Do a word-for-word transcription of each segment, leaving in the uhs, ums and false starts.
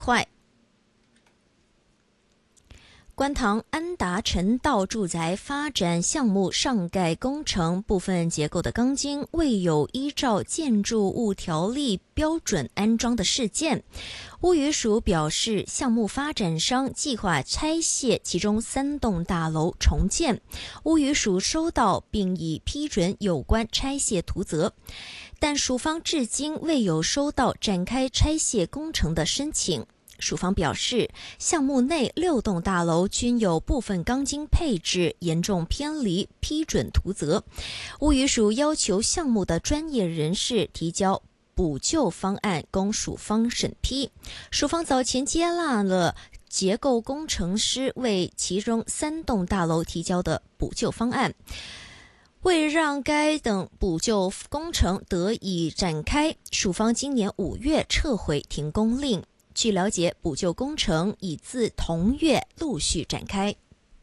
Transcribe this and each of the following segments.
快。观塘安达臣道住宅发展项目上盖工程部分结构的钢筋未有依照建筑物条例标准安装的事件，屋宇署表示，项目发展商计划拆卸其中三栋大楼重建，屋宇署收到并已批准有关拆卸图则，但署方至今未有收到展开拆卸工程的申请。署方表示，项目内六栋大楼均有部分钢筋配置严重偏离批准图则，屋宇署要求项目的专业人士提交补救方案供署方审批。署方早前接纳了结构工程师为其中三栋大楼提交的补救方案。为让该等补救工程得以展开，署方今年五月撤回停工令。据了解，补救工程已自同月陆续展开。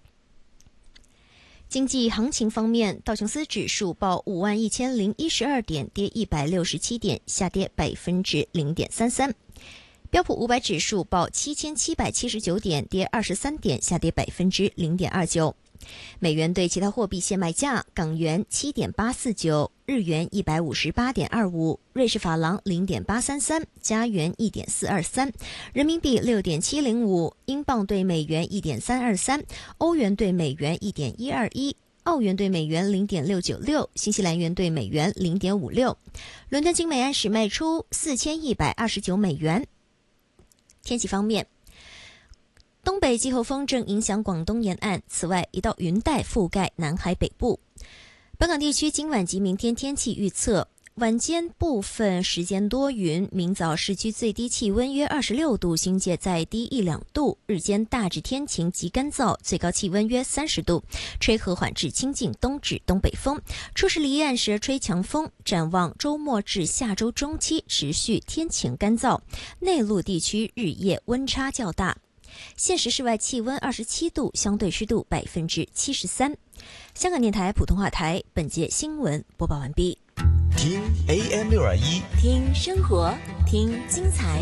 经济行情方面，道琼斯指数报五万一千零一十二点，跌一百六十七点，下跌百分之零点三三。标普五百指数报七千七百七十九点，跌二十三点，下跌百分之零点二九。美元对其他货币现卖价：港元七点八四九，日元一百五十八点二五，瑞士法郎零点八三三，加元一点四二三，人民币六点七零五，英镑对美元一点三二三，欧元对美元一点一二一，澳元对美元零点六九六，新西兰元对美元零点五六。伦敦金每安士卖出四千一百二十九美元。天气方面，东北季候风正影响广东沿岸，此外一道云带覆盖南海北部。本港地区今晚及明天天气预测：晚间部分时间多云，明早市区最低气温约二十六度，新界再低一两度；日间大致天晴及干燥，最高气温约三十度，吹和缓至清劲东至东北风。初时离岸时吹强风。展望周末至下周中期持续天晴干燥，内陆地区日夜温差较大。现时室外气温二十七度，相对湿度百分之七十三。香港电台普通话台本节新闻播报完毕。 听 A M 六二一， 听生活，听精彩。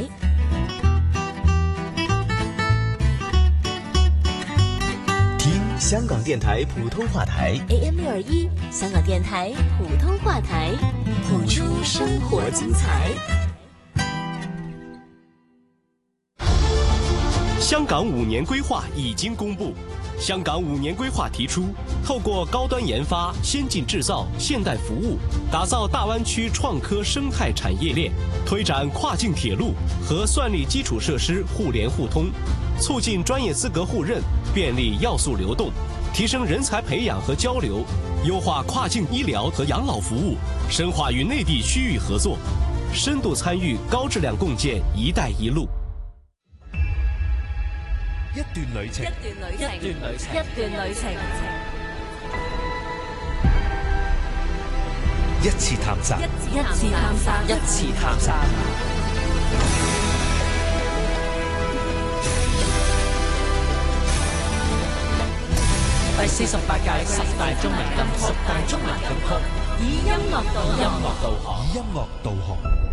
听香港电台普通话台 A M 六二一，香港电台普通话台，谱出生活精彩。 香港五年规划已经公布。香港五年规划提出，透过高端研发、先进制造、现代服务，打造大湾区创科生态产业链，推展跨境铁路和算力基础设施互联互通，促进专业资格互认，便利要素流动，提升人才培养和交流，优化跨境医疗和养老服务，深化与内地区域合作，深度参与高质量共建“一帶一路”。 一段旅程， 一段旅程，一段旅程，一段旅程， 一次探索， 一次探索， 一次探索。 第四十八屆十大中文金曲，十大中文金曲， 以音樂導音樂導航， 以音樂導航。